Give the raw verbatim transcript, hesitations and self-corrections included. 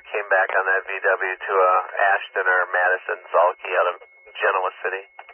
came back on that V W to uh, Ashton or Madison Zalke out of Genoa City.